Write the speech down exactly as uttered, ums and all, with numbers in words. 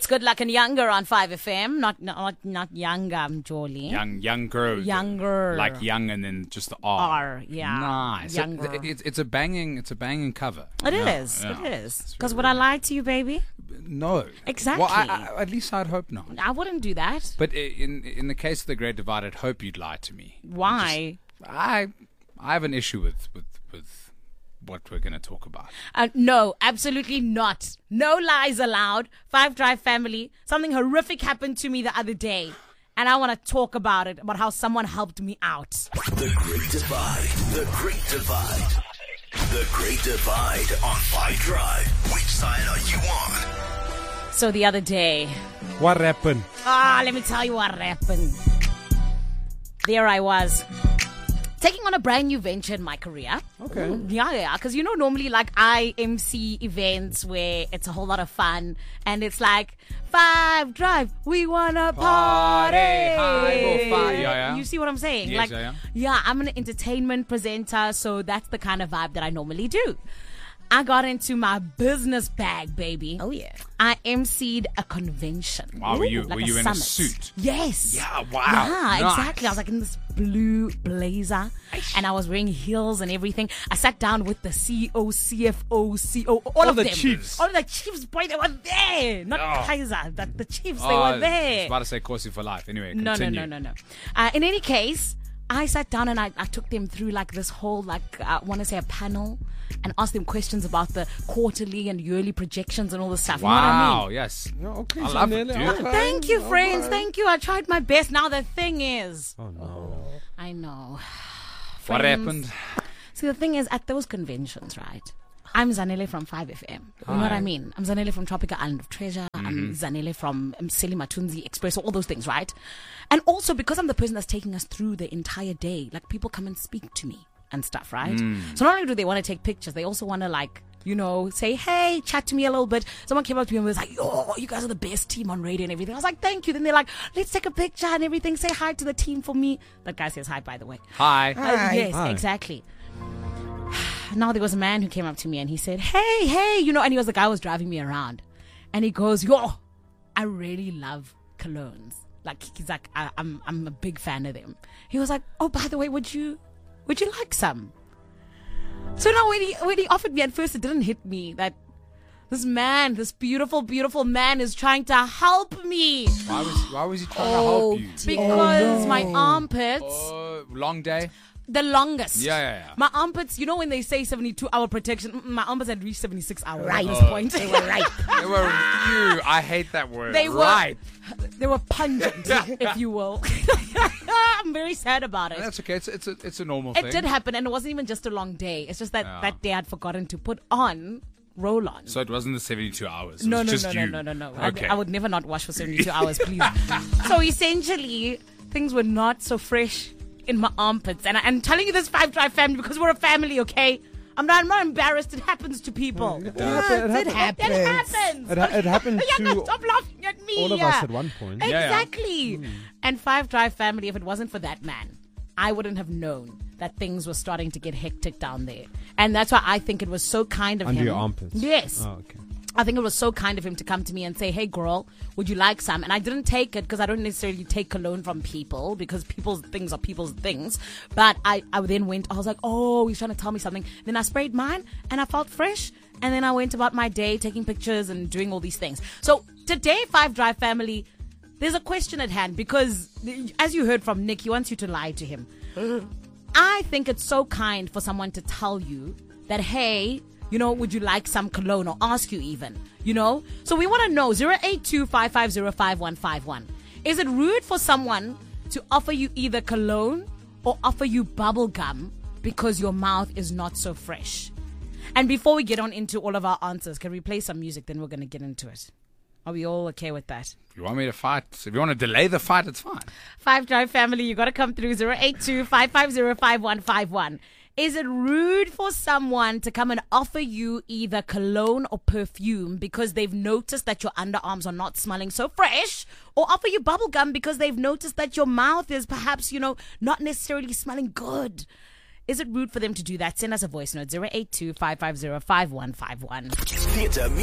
It's Good Luck and Younger on five F M. Not not not younger, I'm Jolly. Young, younger. Younger. Like young and then just the R. R, yeah. Nice. Younger. It, it, it's a banging, it's a banging cover. It Yeah, is. yeah. It is. It's Because very would I good. lie to you, baby? No. Exactly. Well, I, I, at least I'd hope not. I wouldn't do that. But i- in in the case of the Great Divide, I'd hope you'd lie to me. Why? I I have an issue with with, with what we're going to talk about. Uh, no, absolutely not. No lies allowed. Five Drive family. Something horrific happened to me the other day. And I want to talk about it, about how someone helped me out. The Great Divide. The Great Divide. The Great Divide on Five Drive. Which side are you on? So the other day, What happened? ah, let me tell you what happened. There I was, taking on a brand new venture in my career. Okay. Yeah, yeah, because you know, normally like I M C events where it's a whole lot of fun and it's like, Five Drive, we wanna party. Party, hi, five. Yeah, yeah. You see what I'm saying? Yes, like, yeah, yeah. yeah, I'm an entertainment presenter, so that's the kind of vibe that I normally do. I got into my business bag, baby. Oh yeah. I emceed a convention. Wow, were you Like were you in a summit. suit? Yes. Yeah, wow. Yeah, Nice. exactly. I was like in this blue blazer and I was wearing heels and everything. I sat down with the C E O, C F O, C O, all, All of the them. chiefs. All of the chiefs, boy, they were there. Not Oh. Kaiser, the, the chiefs, they Oh, were I was there. about to say Corsi for life. Anyway, No, no, continue. no, no, no. Uh, in any case, I sat down and I, I took them through like this whole, like, I want to say a panel and asked them questions about the quarterly and yearly projections and all this stuff. You know what I mean? Wow, yes. Yeah, okay, I love it, Zanele, dude. okay. Thank you, All friends. right. Thank you. I tried my best. Now the thing is, Oh no. I know. What Friends. happened? See, the thing is, at those conventions, right? I'm Zanele from five F M. You know what Hi. I mean? I'm Zanele from Tropical Island of Treasure. I'm Zanele from um, Seli Matunzi Express, all those things, right? And also because I'm the person that's taking us through the entire day, like people come and speak to me and stuff, right? So not only do they want to take pictures, they also want to like, you know, say, hey, chat to me a little bit. Someone came up to me and was like, yo, you guys are the best team on radio and everything. I was like, thank you. Then they're like, let's take a picture and everything. Say hi to the team for me. That guy says hi, by the way. Hi. Uh, yes, Hi. exactly. Now there was a man who came up to me and he said, hey, hey, you know, and he was the guy who was driving me around. And he goes, yo, I really love colognes. Like, he's like, I, I'm I'm a big fan of them. He was like, oh, by the way, would you would you like some? So now when he when he offered me, at first it didn't hit me that this man, this beautiful, beautiful man is trying to help me Why was why was he trying Oh, to help you? because my armpits, Oh, long day. the longest. Yeah, yeah, yeah. My armpits, you know when they say seventy-two hour protection, mm, my armpits had reached seventy-six hours Right. at this point. They were right. They were you. I hate that word. They were right. They were pungent, if you will. I'm very sad about it. That's okay. It's it's a it's a normal It thing. did happen, and it wasn't even just a long day. It's just that Yeah. that day I'd forgotten to put on roll-on. So it wasn't the seventy-two hours. It No, was no, just no, you. no, no, no, no. Okay. I, I would never not wash for seventy-two hours, please. So essentially, things were not so fresh in my armpits. And I, I'm telling you this, Five Drive family, because we're a family, okay? I'm not, I'm not embarrassed. It happens to people. It happen- it It happen- happens. It, ha- it happened Younger, to stop laughing at me. all of us at one point. Yeah, yeah. Exactly. And Five Drive family, if it wasn't for that man, I wouldn't have known that things were starting to get hectic down there. And that's why I think it was so kind of Under him. your armpits. Yes. Oh, okay. I think it was so kind of him to come to me and say, hey, girl, would you like some? And I didn't take it because I don't necessarily take cologne from people because people's things are people's things. But I, I then went, I was like, oh, he's trying to tell me something. Then I sprayed mine and I felt fresh. And then I went about my day taking pictures and doing all these things. So today, Five Drive family, there's a question at hand because as you heard from Nick, he wants you to lie to him. I think it's so kind for someone to tell you that, hey, you know, would you like some cologne, or ask you even, you know? So we want to know, zero eight two, five five zero, five one five one. Is it rude for someone to offer you either cologne or offer you bubble gum because your mouth is not so fresh? And before we get on into all of our answers, can we play some music? Then we're going to get into it. Are we all okay with that? If you want me to fight, if you want to delay the fight, it's fine. Five Drive family, you got to come through zero eight two, five five zero, five one five one. Is it rude for someone to come and offer you either cologne or perfume because they've noticed that your underarms are not smelling so fresh, or offer you bubble gum because they've noticed that your mouth is perhaps, you know, not necessarily smelling good? Is it rude for them to do that? Send us a voice note, zero eight two, five five zero, five one five one. Theatre